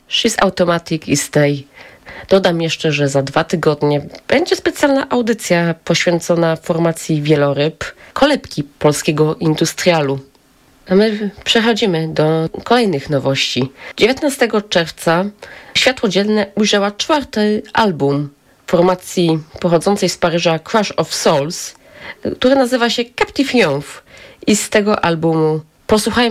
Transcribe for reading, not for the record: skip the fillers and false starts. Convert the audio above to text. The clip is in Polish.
She's Automatic i Stay. Dodam jeszcze, że za 2 tygodnie będzie specjalna audycja poświęcona formacji Wieloryb, kolebki polskiego industrialu. A my przechodzimy do kolejnych nowości. 19 czerwca światło dzienne ujrzała 4. album formacji pochodzącej z Paryża Crash of Souls, który nazywa się Captive Youth. I z tego albumu posłuchajmy